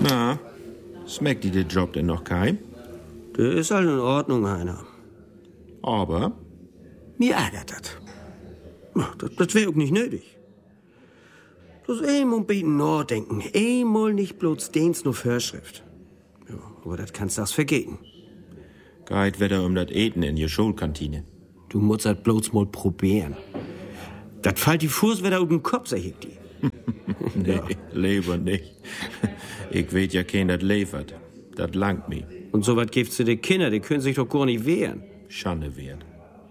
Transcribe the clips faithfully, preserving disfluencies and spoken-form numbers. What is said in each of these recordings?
Na, schmeckt dir der Job denn noch kein? Der ist halt in Ordnung, Heiner. Aber? Mir ärgert das. Ach, das, das wär auch nicht nötig. Bloß einmal beten nachdenken. Einmal nicht bloß Dens nur Vorschrift. Ja, aber das kannst du das vergehen. Geht wieder um das Eten in die Schulkantine. Du musst das bloß mal probieren. Das fällt die Fuß wieder auf den Kopf, sag ich dir. Nee, ja. Lieber nicht. Ich weet ja kein, das liefert. Das langt mir. Und so was gibt's zu den Kindern, die können sich doch gar nicht wehren. Schande wert.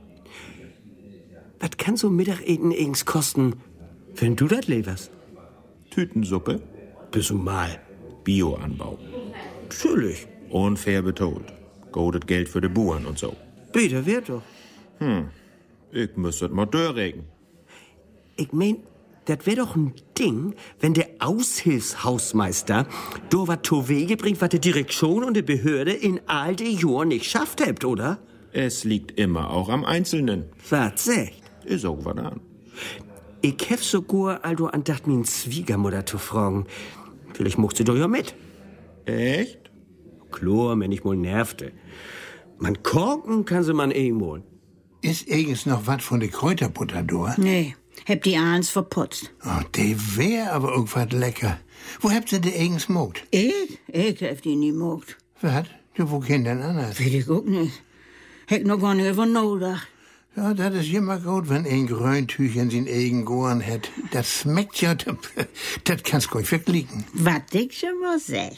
Was kann so Mittageten irgends kosten, wenn du das lieferst? Tütensuppe? Bis und mal. Bioanbau. Natürlich. Unfair betont. Godet Geld für die Buren und so. Bitte, wird doch. Hm, ich müsste mal durchregen. Ich mein, das wär doch ein Ding, wenn der Aushilfshausmeister do wat to Wege bringt, was die Direktion und die Behörde in all die Jahren nicht schafft habt, oder? Es liegt immer auch am Einzelnen. Was sagt? Ist auch was an. Ich hef sogar also andacht, min Schwiegermutter zu fragen. Vielleicht mocht sie doch ja mit. Echt? Klar, wenn ich mal nervte. Man korken kann sie man eh mal. Ist eigens noch wat von de Kräuterbutter da? Nee, hab die Ahns verputzt. Oh, die wär aber auch wat lecker. Wo habt ihr de eigens mogt? Ich? Ich hab die nie mogt. Wat? Du, wo kennt denn anders? Weiß ich auch nicht. Hätt noch gar nicht über nachgedacht. Ja, das ist immer gut, wenn ein Gröntüch in sin eigen Goren hat. Das schmeckt ja, das, das kannst du verklicken. Was ich schon mal sag.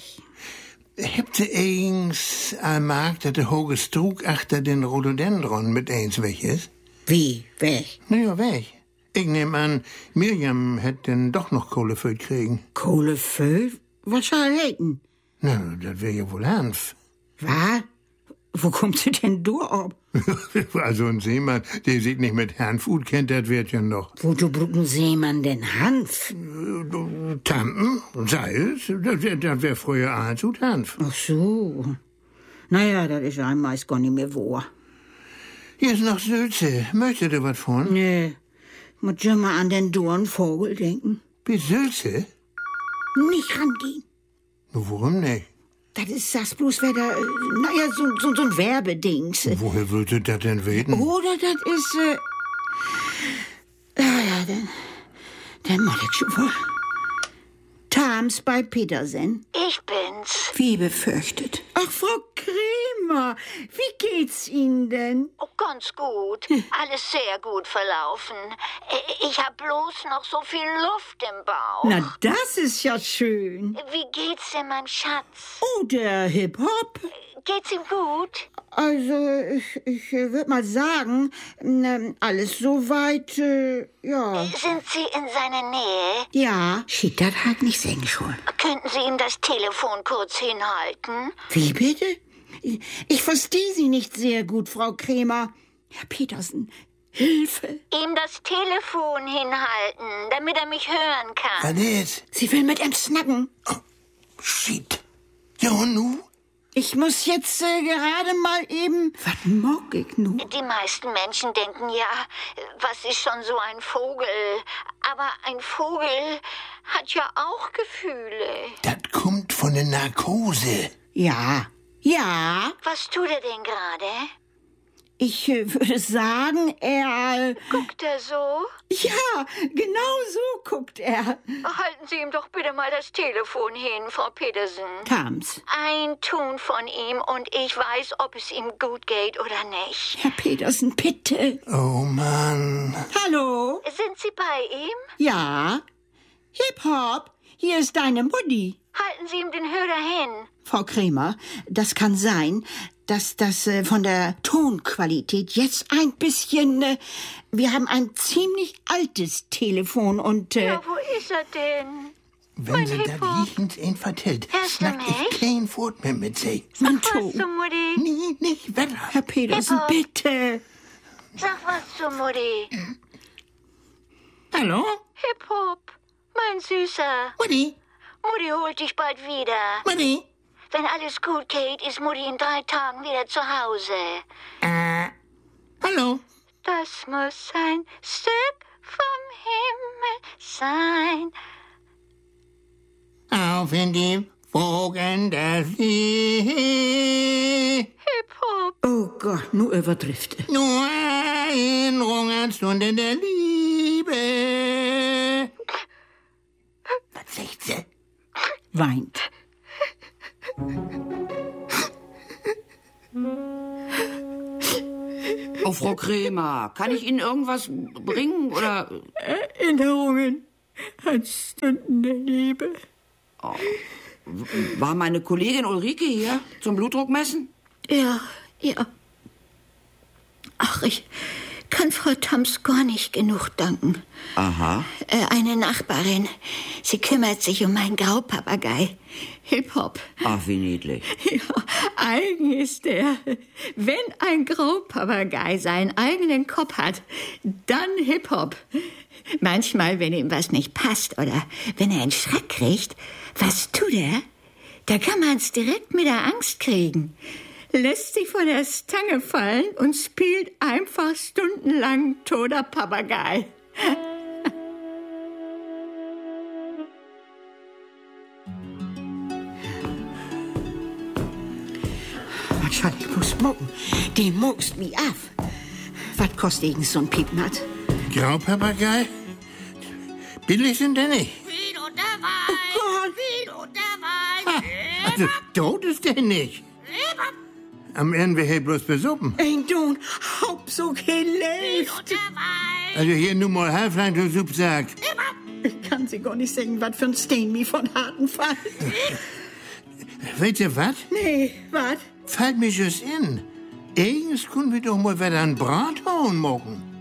Habt ihr eigens allmark, dass der hohe Strug achter den Rhododendron mit eins weg ist? Wie? Weg? Na ja, weg. Ich nehm an, Miriam hätt denn doch noch Kohleföld kriegen. Kohleföld? Was soll hätten? Na, das wär ja wohl Hanf. Was? Wo kommt sie denn du ab? Also ein Seemann, der sich nicht mit Hanf gut kennt, das wird ja noch. Wozu braucht ein Seemann denn Hanf? Tampen, Salz, das wär, das wär früher eins und Hanf. Ach so. Naja, das ist einem meist gar nicht mehr wahr. Hier ist noch Sülze. Möchtet ihr was von? Nee, muss schon mal an den Dornvogel denken. Bis Sülze? Nicht rangehen. Warum nicht? Das ist das bloß wieder, naja, so, so, so ein Werbedings. Woher würdet ihr das denn weten? Oder das ist, äh... Ah ja, dann... Dann mach ich schon wohl. Tams bei Petersen. Ich bin's. Wie befürchtet. Ach, Frau Kremer, wie geht's Ihnen denn? Oh, ganz gut. Alles sehr gut verlaufen. Ich hab bloß noch so viel Luft im Bauch. Na, das ist ja schön. Wie geht's denn meinem Schatz? Oh, der Hip-Hop. Geht's ihm gut? Also, ich, ich würde mal sagen, ähm, alles soweit, äh, ja. Sind Sie in seiner Nähe? Ja. Schied das halt nicht singen schon. Könnten Sie ihm das Telefon kurz hinhalten? Wie bitte? Ich, ich verstehe Sie nicht sehr gut, Frau Kremer. Herr Petersen, Hilfe. Ihm das Telefon hinhalten, damit er mich hören kann. Was ist? Sie will mit ihm snacken. Oh, shit. Ja, und nu? Ich muss jetzt äh, gerade mal eben... Was mag ich nun? Die meisten Menschen denken ja, was ist schon so ein Vogel? Aber ein Vogel hat ja auch Gefühle. Das kommt von der Narkose. Ja, ja. Was tut er denn gerade? Ich äh, würde sagen, er... Äh, Guckt er so? Ja, genau so guckt er. Halten Sie ihm doch bitte mal das Telefon hin, Frau Petersen. Tams. Ein Ton von ihm und ich weiß, ob es ihm gut geht oder nicht. Herr Petersen, bitte. Oh, Mann. Hallo? Sind Sie bei ihm? Ja. Hip-Hop, hier ist deine Mutti. Halten Sie ihm den Hörer hin. Frau Kremer, das kann sein, dass das äh, von der Tonqualität jetzt ein bisschen... Äh, wir haben ein ziemlich altes Telefon und... Äh, Ja, wo ist er denn? Wenn Mein sie das Hip-Hop. jichens ihn vertellt, Hörst du schnack mich? ich kein Wort mehr mit sie. man Was tu. zu Mutti? Nie, nicht wetter. Herr Petersen, Hip-Hop. bitte. Sag was zu Mutti. Hallo? Hip-Hop, mein Süßer. Mutti? Mutti holt dich bald wieder. Mutti? Wenn alles gut geht, ist Mutti in drei Tagen wieder zu Hause. Äh, hallo? Das muss ein Stück vom Himmel sein. Auf in die Wogen der See. Hip-Hop. Oh Gott, nu übertrifft. Nur Erinnerung an Stunden der Liebe. Was sagt sie? Weint. Oh, Frau Krämer, kann ich Ihnen irgendwas bringen oder... Erinnerungen an Stunden der Liebe. Oh. War meine Kollegin Ulrike hier zum Blutdruck messen? Ja, ja. Ach, ich kann Frau Thoms gar nicht genug danken. Aha. Äh, eine Nachbarin. Sie kümmert sich um meinen Graupapagei. Hip-Hop. Ach, wie niedlich. Ja, eigen ist der. Wenn ein Graupapagei seinen eigenen Kopf hat, dann Hip-Hop. Manchmal, wenn ihm was nicht passt oder wenn er einen Schreck kriegt, was tut er? Da kann man's direkt mit der Angst kriegen. Lässt sich von der Stange fallen und spielt einfach stundenlang toter Papagei. Schatz, ich muss mucken. Die muckst mich auf. Was kostet irgend so ein Piepnat? Graupapagei? Billig sind der nicht. Wie und der Wein, Gott. wie und der Wein. Also, tot ist der nicht. Am Ende wir hier bloß besuppen. Ein Don, Hauptsache Wie lebt. und der Wein. Also hier nur mal Halflein, du Subsack. Ich kann sie gar nicht singen, was für ein Steen mich von harten Fall. Weißt ihr was? Nee, was? Fällt mir just in. Eigens können wir doch mal wieder ein Brathuhn machen.